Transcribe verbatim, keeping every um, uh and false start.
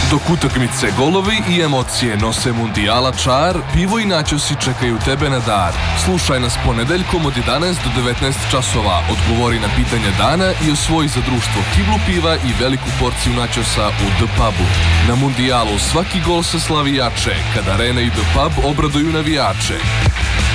Dok utakmice, golovi i emocije nose mundijala čar, pivo i načosi čekaju tebe na dar. Slušaj nas ponedeljkom od jedanaest do devetnaest časova, odgovori na pitanja dana i osvoji za društvo kiblu piva i veliku porciju načosa u The Pubu. Na mundijalu svaki gol se slavi jače, kada Arena i The Pub obraduju navijače.